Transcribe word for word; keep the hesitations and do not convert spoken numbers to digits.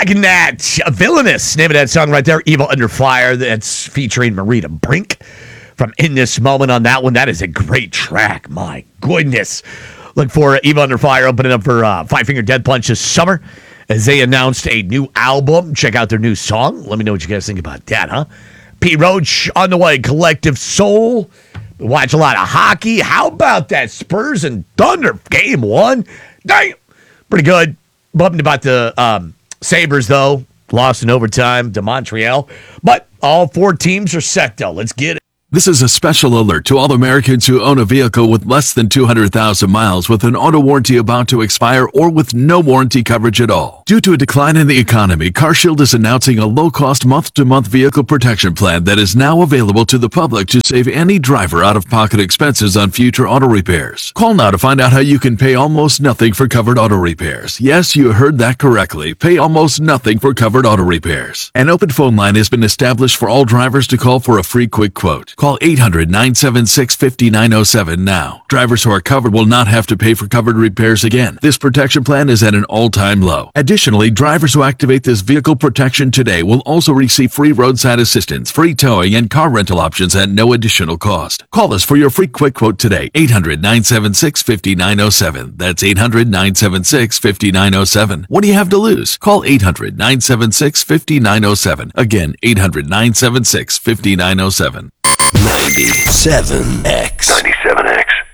Liking that. Villainous, name of that song right there. Evil Under Fire. That's featuring Marita Brink from In This Moment on that one. That is a great track. My goodness. Look for Evil Under Fire opening up for uh, Five Finger Death Punch this summer as they announced a new album. Check out their new song. Let me know what you guys think about that, huh? P. Roach on the way. Collective Soul. Watch a lot of hockey. How about that Spurs and Thunder game one? Dang. Pretty good. Bummed about the um, Sabres, though. Lost in overtime to Montreal. But all four teams are set, though. Let's get it. This is a special alert to all Americans who own a vehicle with less than two hundred thousand miles with an auto warranty about to expire or with no warranty coverage at all. Due to a decline in the economy, CarShield is announcing a low-cost month-to-month vehicle protection plan that is now available to the public to save any driver out-of-pocket expenses on future auto repairs. Call now to find out how you can pay almost nothing for covered auto repairs. Yes, you heard that correctly. Pay almost nothing for covered auto repairs. An open phone line has been established for all drivers to call for a free quick quote. Call eight hundred, nine seven six, five nine zero seven now. Drivers who are covered will not have to pay for covered repairs again. This protection plan is at an all-time low. Additionally, drivers who activate this vehicle protection today will also receive free roadside assistance, free towing, and car rental options at no additional cost. Call us for your free quick quote today. eight hundred, nine seven six, five nine zero seven. That's eight hundred, nine seven six, five nine zero seven. What do you have to lose? Call eight hundred, nine seven six, five nine zero seven. Again, eight hundred, nine seven six, five nine zero seven. ninety-seven X. ninety-seven X.